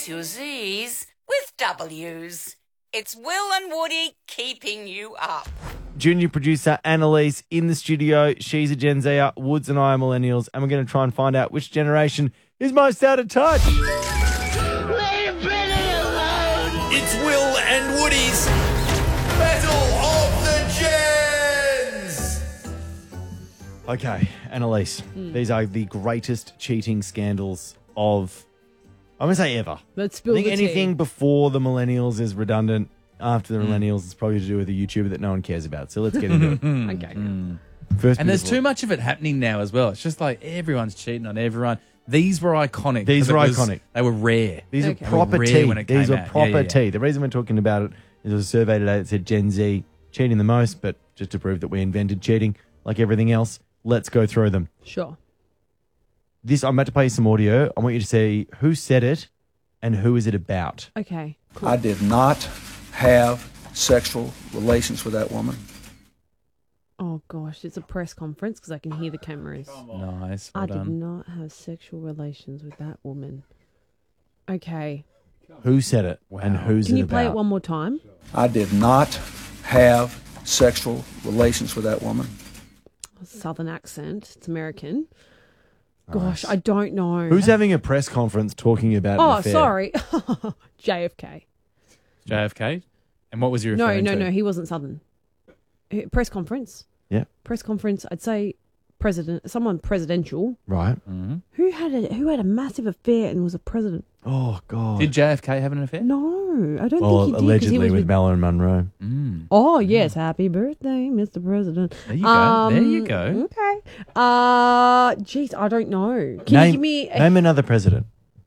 replace your Z's with W's. It's Will and Woody keeping you up. Junior producer Annalise in the studio. She's a Gen Zer. Woods and I are millennials. And we're going to try and find out which generation is most out of touch. Leave Billy alone! It's Will and Woody's Battle of the Gens! Okay, Annalise. These are the greatest cheating scandals of, I'm going to say ever. Let's spill I think the tea. anything before the millennials is redundant. After the millennials, it's probably to do with a YouTuber that no one cares about. So let's get into it. Okay. First, And there's too much of it happening now as well. It's just like everyone's cheating on everyone. These were iconic. These 'cause were it was- iconic. They were rare. These are Okay. proper Rare tea. when it These came are out. proper Yeah, yeah. tea. The reason we're talking about it is there was a survey today that said Gen Z cheating the most, but just to prove that we invented cheating like everything else, let's go through them. Sure. I'm about to play you some audio. I want you to say who said it and who is it about. Okay. Cool. I did not have sexual relations with that woman. Oh, gosh. It's a press conference because I can hear the cameras. Nice. I Well did done. not have sexual relations with that woman. Okay. Who said it and who's Can it you play about? it one more time? I did not have sexual relations with that woman. Southern accent. It's American. Gosh, I don't know. Who's having a press conference talking about an Oh, affair? sorry. JFK. JFK. And what was your No, he wasn't Southern. Press conference. Yeah. Press conference. I'd say someone presidential. Right. Who had a massive affair and was a president? Oh, God. Did JFK have an affair? No, I don't Well, think he did. 'cause allegedly he was with Marilyn Monroe. Oh, yes. Happy birthday, Mr. President. There you go. There you go. Okay. Jeez, I don't know. Can Name, you give me name another president.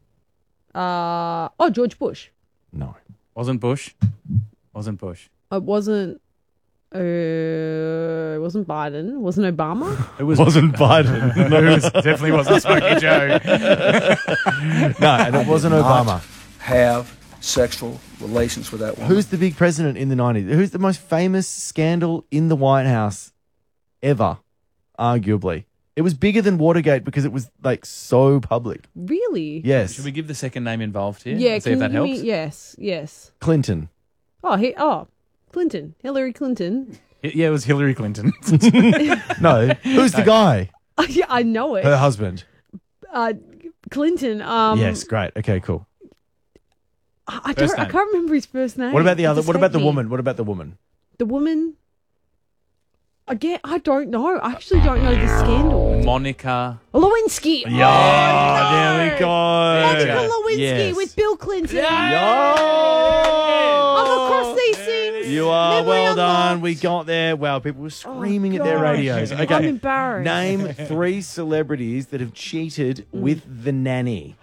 George Bush. No. Wasn't Bush. Wasn't Bush. It wasn't Biden. Wasn't Obama? It was Wasn't Biden. No, it definitely wasn't Smokey Joe. No, and it wasn't Obama. Have sexual relations with that woman. Who's the big president in the 90s? Who's the most famous scandal in the White House ever, arguably? It was bigger than Watergate because it was like so public. Really? Yes. Should we give the second name involved here? Yeah. And see if that you give helps. me- yes. Clinton. Clinton. Hillary Clinton. Yeah, it was Hillary Clinton. No. Who's the guy? Yeah, I know it. Her husband. Clinton. Yes, great. Okay, cool. I First name. can't remember his first name. What about the other? It's What about the escaped me. woman? What about the woman? The woman. Again, I don't know. I actually don't know the scandal. Monica. Lewinsky. Yeah, there we go. Monica Lewinsky Yes. with Bill Clinton. Yo! I'm across these things. You are Memory well done. unlocked. We got there. Wow, people were screaming at their gosh. radios. Okay, I'm embarrassed. Name 3 celebrities that have cheated with the nanny.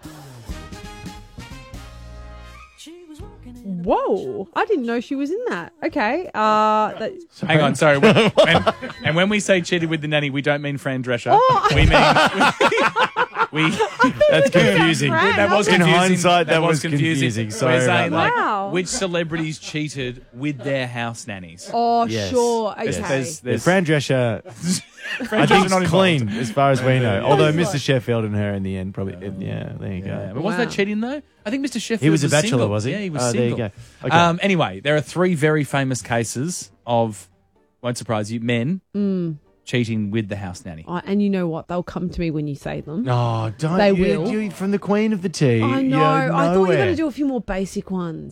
Whoa! I didn't know she was in that. Okay. Hang on, sorry. And when we say cheated with the nanny, we don't mean Fran Drescher. Oh. We mean That's confusing. Fran. that was In confusing. hindsight, that was confusing. We're Sorry saying about like that. Wow. which celebrities cheated with their house nannies. Oh, Yes. sure. Okay. There's Yeah, Fran Drescher, Fran I think, Drescher's not is involved. clean as far as we know. Although He's Mr. like- Sheffield and her in the end probably. Yeah, there you Yeah, go. but wasn't Wow. that cheating though? I think Mr. Sheffield He was a bachelor, single. was he? Yeah, he was Oh, there you single. go. Okay. Anyway, there are 3 very famous cases of, won't surprise you, men cheating with the house nanny. And you know what? They'll come to me when you say them. No, don't They you, will. You from the Queen of the Tea. I know. You're I thought you were nowhere. going to do a few more basic ones.